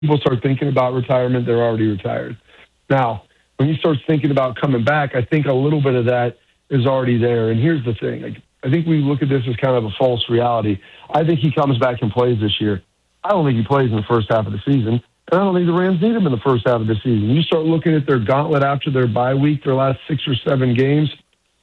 people start thinking about retirement, they're already retired. Now, when he starts thinking about coming back, I think a little bit of that is already there. And here's the thing. I think we look at this as kind of a false reality. I think he comes back and plays this year. I don't think he plays in the first half of the season. And I don't think the Rams need him in the first half of the season. You start looking at their gauntlet after their bye week, their last 6 or 7 games,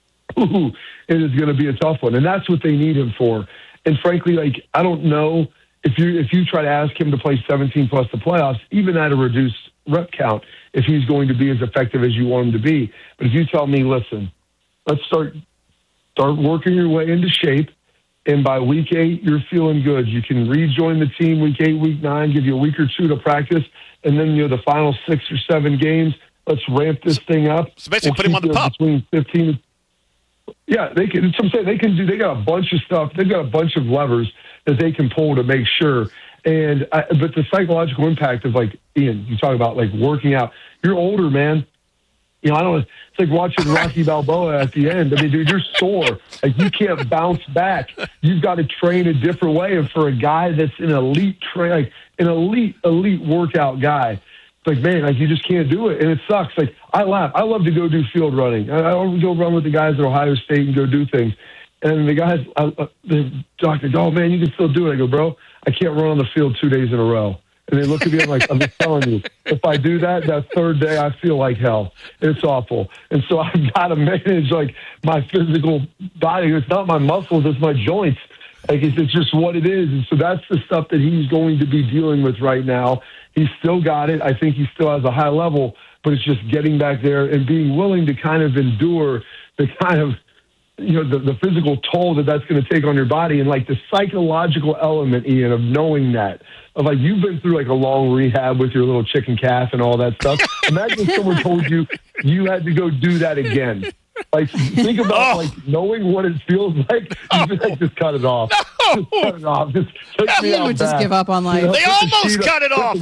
it is going to be a tough one. And that's what they need him for. And frankly, I don't know if you try to ask him to play 17 plus the playoffs, even at a reduced rep count, if he's going to be as effective as you want him to be. But if you tell me, listen, let's start working your way into shape, and by week 8, you're feeling good. You can rejoin the team week 8, week 9, give you a week or 2 to practice, and then the final 6 or 7 games, let's ramp this thing up. So basically put him on the pup. Between 15 Yeah, they can. Some say they can do. They got a bunch of stuff. They've got a bunch of levers that they can pull to make sure. But the psychological impact of Ian, you talk about working out. You're older, man. I don't. It's like watching Rocky Balboa at the end. I mean, dude, you're sore. You can't bounce back. You've got to train a different way. And for a guy that's an elite an elite workout guy, it's man, you just can't do it, and it sucks. I laugh. I love to go do field running. I always go run with the guys at Ohio State and go do things. And the guys, the doctor, oh man, you can still do it. I go, bro, I can't run on the field 2 days in a row. And they look at me, I'm I'm just telling you, if I do that third day, I feel like hell. It's awful. And so I've got to manage my physical body. It's not my muscles, it's my joints. It's just what it is. And so that's the stuff that he's going to be dealing with right now. He's still got it. I think he still has a high level, but it's just getting back there and being willing to kind of endure the kind of, the physical toll that's going to take on your body, and the psychological element, Ian, of knowing that. Of you've been through a long rehab with your little chicken calf and all that stuff. Imagine if someone told you had to go do that again. Think about knowing what it feels like. Just cut it off. No. Just cut it off. Ian would just give up on life. They almost cut it off.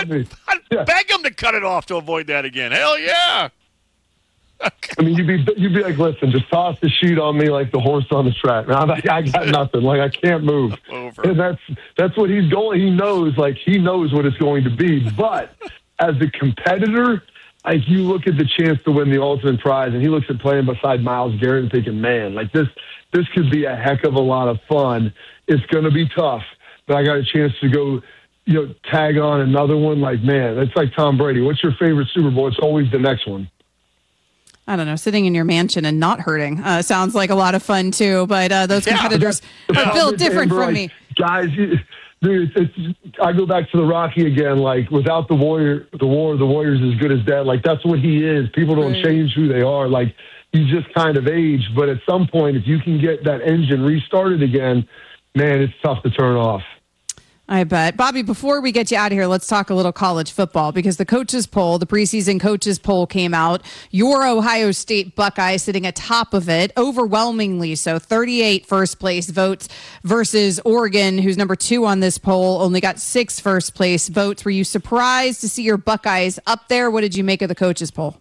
I'd beg them to cut it off to avoid that again. Hell yeah. I mean, you'd be listen, just toss the sheet on me like the horse on the track. I got nothing. I can't move. And that's what he's going. He knows, he knows what it's going to be. But as a competitor, if you look at the chance to win the ultimate prize, and he looks at playing beside Myles Garrett and thinking, man, this could be a heck of a lot of fun. It's going to be tough, but I got a chance to go, tag on another one. Man, it's like Tom Brady. What's your favorite Super Bowl? It's always the next one. I don't know, sitting in your mansion and not hurting sounds like a lot of fun too, but those competitors are built different from me. Guys, dude, I go back to the Rocky again, without the warrior, the warrior's as good as dead. That's what he is. People don't change who they are. You just kind of age, but at some point, if you can get that engine restarted again, man, it's tough to turn off. I bet. Bobby, before we get you out of here, let's talk a little college football, because the coaches poll, the preseason coaches poll came out. Your Ohio State Buckeyes sitting atop of it, overwhelmingly so, 38 first place votes versus Oregon, who's number 2 on this poll, only got 6 first place votes. Were you surprised to see your Buckeyes up there? What did you make of the coaches poll?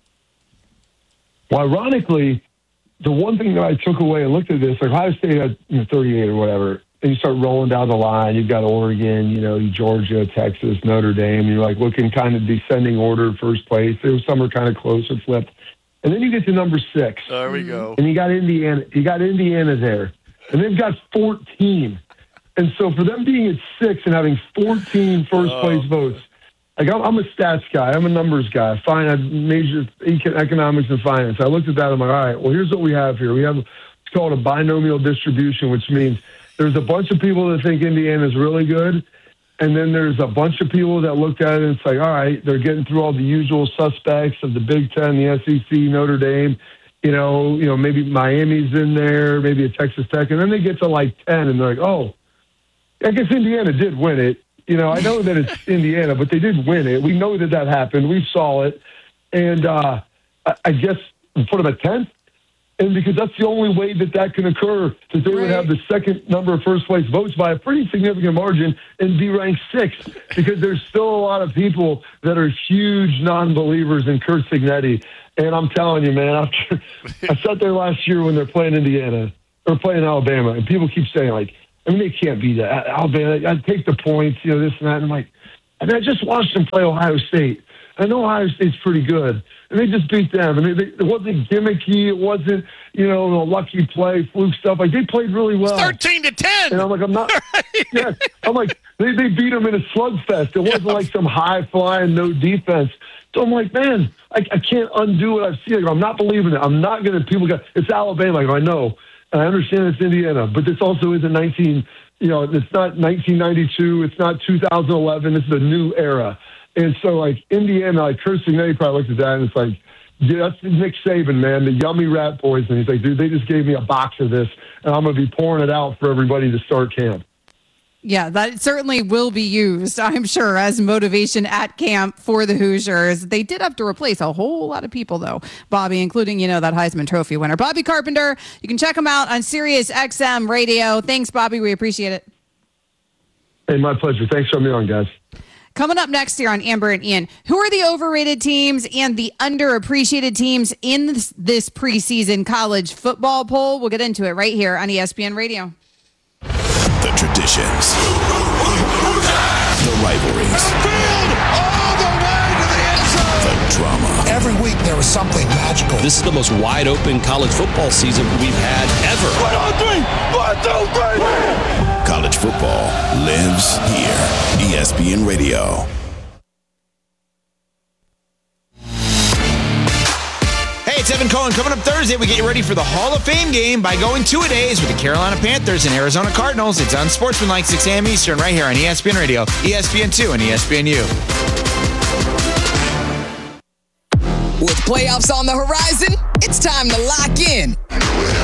Well, ironically, the one thing that I took away and looked at this, Ohio State had 38 or whatever. And you start rolling down the line. You've got Oregon, Georgia, Texas, Notre Dame. You're looking kind of descending order, first place. Some are kind of close or flipped. And then you get to number 6. There we go. And you got Indiana. You got Indiana there. And they've got 14. And so for them being at 6 and having 14 first place votes, I'm a stats guy. I'm a numbers guy. I majored economics and finance. I looked at that. I'm all right, well, here's what we have here. It's called a binomial distribution, which means there's a bunch of people that think Indiana is really good, and then there's a bunch of people that looked at it and it's all right, they're getting through all the usual suspects of the Big Ten, the SEC, Notre Dame, maybe Miami's in there, maybe a Texas Tech, and then they get to 10, and they're oh, I guess Indiana did win it. I know that it's Indiana, but they did win it. We know that happened. We saw it, and I guess we put them at 10th. And because that's the only way that can occur, that they would have the second number of first place votes by a pretty significant margin and be ranked 6th, because there's still a lot of people that are huge non-believers in Curt Cignetti. And I'm telling you, man, I sat there last year when they're playing Indiana or playing Alabama, and people keep saying they can't be that. Alabama, I'd take the points, this and that. And I'm I mean, I just watched them play Ohio State. I know Ohio State's pretty good, and they just beat them. And it wasn't gimmicky. It wasn't, a lucky play, fluke stuff. Like, they played really well. 13-10. And I'm like, I'm not. Yeah, I'm like, they beat them in a slugfest. It wasn't like some high flying, no defense. So I'm like, man, I can't undo what I've seen. I'm not believing it. I'm not going to. People got it's Alabama. I know, and I understand it's Indiana, but this also isn't it's not 1992. It's not 2011. This is a new era. And so, like, Indiana, like, Curt Cignetti probably looked at that and it's like, yeah, that's Nick Saban, man, the yummy rat boys. And he's like, dude, they just gave me a box of this, and I'm going to be pouring it out for everybody to start camp. Yeah, that certainly will be used, I'm sure, as motivation at camp for the Hoosiers. They did have to replace a whole lot of people, though, Bobby, including, that Heisman Trophy winner. Bobby Carpenter, you can check him out on Sirius XM Radio. Thanks, Bobby. We appreciate it. Hey, my pleasure. Thanks for having me on, guys. Coming up next here on Amber and Ian, who are the overrated teams and the underappreciated teams in this preseason college football poll? We'll get into it right here on ESPN Radio. The traditions, the rivalries, all the way to the end zone. the drama. Every week there was something magical. This is the most wide open college football season we've had ever. 1, 2, 3. College football lives here. ESPN Radio. Hey, it's Evan Cohen. Coming up Thursday, we get you ready for the Hall of Fame game by going 2-a-days with the Carolina Panthers and Arizona Cardinals. It's on Sportsmanlike, 6 a.m. Eastern, right here on ESPN Radio, ESPN2, and ESPNU. With playoffs on the horizon, it's time to lock in.